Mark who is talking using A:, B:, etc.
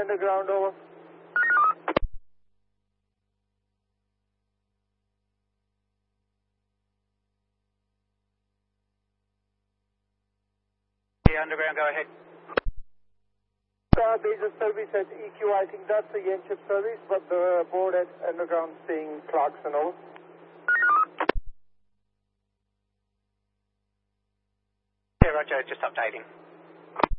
A: underground, over.
B: Yeah, underground, go ahead.
A: There's a service at EQ, I think that's the Yenchip service, but the board at underground saying Clarkson, over.
B: Yeah, roger, just updating.